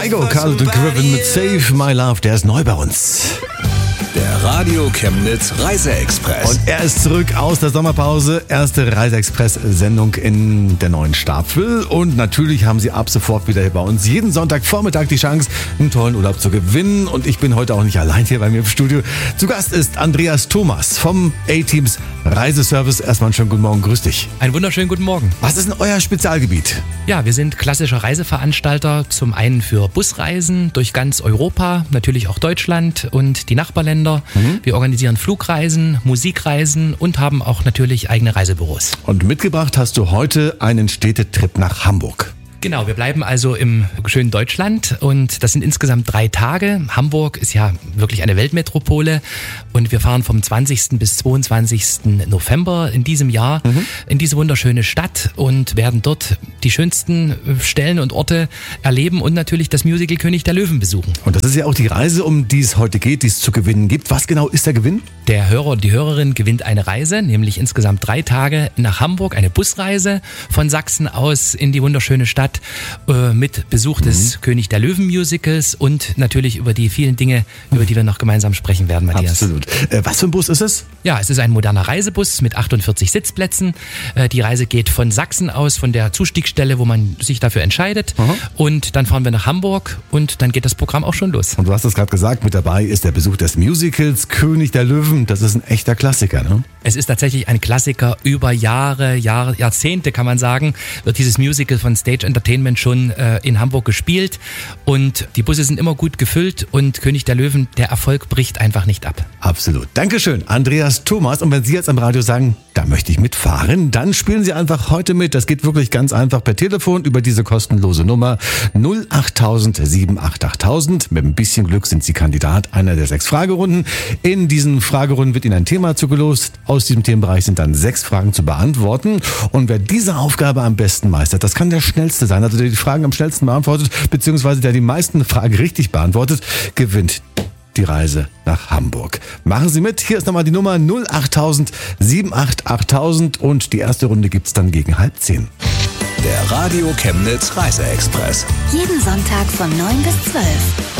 Igo, Carlton Griffin mit Save My Love, der ist neu bei uns. Der Radio Chemnitz Reiseexpress. Und er ist zurück aus der Sommerpause. Erste Reiseexpress-Sendung in der neuen Staffel. Und natürlich haben Sie ab sofort wieder hier bei uns jeden Sonntagvormittag die Chance, einen tollen Urlaub zu gewinnen. Und ich bin heute auch nicht allein hier bei mir im Studio. Zu Gast ist Andreas Thomas vom A-Teams Reiseservice. Erstmal einen schönen guten Morgen, grüß dich. Einen wunderschönen guten Morgen. Was ist denn euer Spezialgebiet? Ja, wir sind klassischer Reiseveranstalter, zum einen für Busreisen durch ganz Europa, natürlich auch Deutschland und die Nachbarländer. Wir organisieren Flugreisen, Musikreisen und haben auch natürlich eigene Reisebüros. Und mitgebracht hast du heute einen Städtetrip nach Hamburg. Genau, wir bleiben also im schönen Deutschland und das sind insgesamt 3 Tage. Hamburg ist ja wirklich eine Weltmetropole und wir fahren vom 20. bis 22. November in diesem Jahr in diese wunderschöne Stadt und werden dort die schönsten Stellen und Orte erleben und natürlich das Musical König der Löwen besuchen. Und das ist ja auch die Reise, um die es heute geht, die es zu gewinnen gibt. Was genau ist der Gewinn? Der Hörer und die Hörerin gewinnt eine Reise, nämlich insgesamt 3 Tage nach Hamburg, eine Busreise von Sachsen aus in die wunderschöne Stadt mit Besuch des König der Löwen Musicals und natürlich über die vielen Dinge, über die wir noch gemeinsam sprechen werden, Matthias. Absolut. Was für ein Bus ist es? Ja, es ist ein moderner Reisebus mit 48 Sitzplätzen. Die Reise geht von Sachsen aus, von der Zustiegsstelle, wo man sich dafür entscheidet. Und dann fahren wir nach Hamburg und dann geht das Programm auch schon los. Und du hast es gerade gesagt, mit dabei ist der Besuch des Musicals König der Löwen. Das ist ein echter Klassiker, ne? Es ist tatsächlich ein Klassiker. Über Jahrzehnte kann man sagen, wird dieses Musical von Stage Entertainment schon in Hamburg gespielt. Und die Busse sind immer gut gefüllt und König der Löwen, der Erfolg bricht einfach nicht ab. Absolut. Dankeschön, Andreas Thomas. Und wenn Sie jetzt am Radio sagen, da möchte ich mitfahren, dann spielen Sie einfach heute mit. Das geht wirklich ganz einfach per Telefon über diese kostenlose Nummer 08000 7888000. Mit ein bisschen Glück sind Sie Kandidat einer der 6 Fragerunden. In diesen Fragerunden wird Ihnen ein Thema zugelost. Aus diesem Themenbereich sind dann 6 Fragen zu beantworten. Und wer diese Aufgabe am besten meistert, das kann der Schnellste sein. Also der die Fragen am schnellsten beantwortet, beziehungsweise der die meisten Fragen richtig beantwortet, gewinnt die Reise nach Hamburg. Machen Sie mit. Hier ist nochmal die Nummer 08000 7888000 und die erste Runde gibt's dann gegen 9:30. Der Radio Chemnitz Reiseexpress. Jeden Sonntag von 9 bis 12.